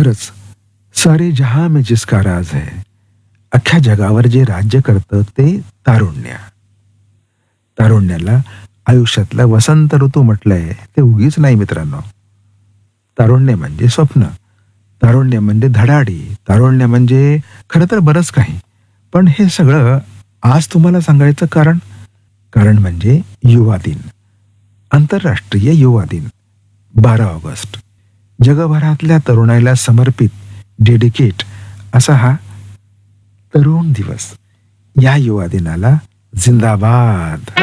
खरंच, सारे जहां में जिसका राज है. अख्ख्या जगावर जे राज्य करतं ते तारुण्य. तारुण्याला आयुष्यातला वसंत ऋतू म्हटलंय ते उगीच नाही मित्रांनो. तारुण्य म्हणजे स्वप्न, तारुण्य म्हणजे धडाडी, तारुण्य म्हणजे खरं तर बरंच काही. पण हे सगळं आज तुम्हाला सांगायचं कारण कारण म्हणजे युवा दिन, आंतरराष्ट्रीय युवा दिन, 12 ऑगस्ट. जगभरातल्या तरुणाईला समर्पित, डेडिकेट असा हा तरुण दिवस. या युवा दिनाला जिंदाबाद.